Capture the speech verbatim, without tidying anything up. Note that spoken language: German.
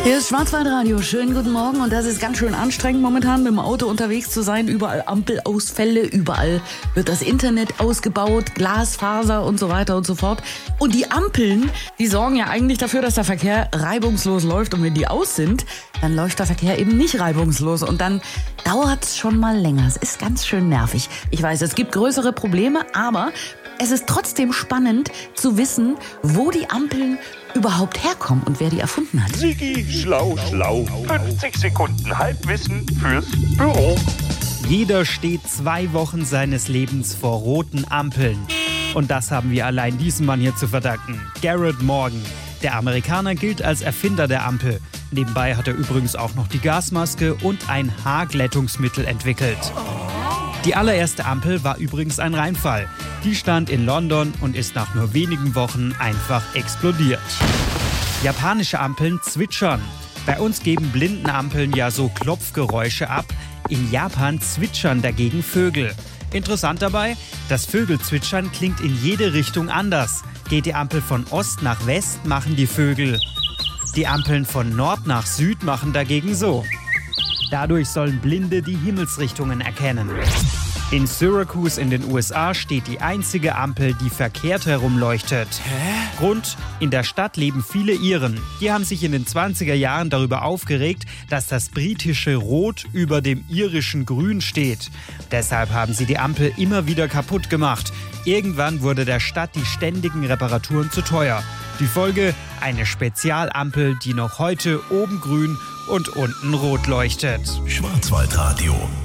Hier ist Schwarzwaldradio. Schönen guten Morgen. Und das ist ganz schön anstrengend momentan, mit dem Auto unterwegs zu sein. Überall Ampelausfälle, überall wird das Internet ausgebaut, Glasfaser und so weiter und so fort. Und die Ampeln, die sorgen ja eigentlich dafür, dass der Verkehr reibungslos läuft. Und wenn die aus sind, dann läuft der Verkehr eben nicht reibungslos. Und dann dauert's schon mal länger. Es ist ganz schön nervig. Ich weiß, es gibt größere Probleme, aber es ist trotzdem spannend zu wissen, wo die Ampeln überhaupt herkommen und wer die erfunden hat. Sigi, schlau, schlau. fünfzig Sekunden Halbwissen fürs Büro. Jeder steht zwei Wochen seines Lebens vor roten Ampeln. Und das haben wir allein diesem Mann hier zu verdanken. Garrett Morgan. Der Amerikaner gilt als Erfinder der Ampel. Nebenbei hat er übrigens auch noch die Gasmaske und ein Haarglättungsmittel entwickelt. Die allererste Ampel war übrigens ein Reinfall. Die stand in London und ist nach nur wenigen Wochen einfach explodiert. Japanische Ampeln zwitschern. Bei uns geben Blindenampeln ja so Klopfgeräusche ab. In Japan zwitschern dagegen Vögel. Interessant dabei, das Vögelzwitschern klingt in jede Richtung anders. Geht die Ampel von Ost nach West, machen die Vögel. Die Ampeln von Nord nach Süd machen dagegen so. Dadurch sollen Blinde die Himmelsrichtungen erkennen. In Syracuse in den U S A steht die einzige Ampel, die verkehrt herum leuchtet. Hä? Grund: In der Stadt leben viele Iren. Die haben sich in den zwanziger Jahren darüber aufgeregt, dass das britische Rot über dem irischen Grün steht. Deshalb haben sie die Ampel immer wieder kaputt gemacht. Irgendwann wurde der Stadt die ständigen Reparaturen zu teuer. Die Folge: eine Spezialampel, die noch heute oben grün und unten rot leuchtet. Schwarzwaldradio.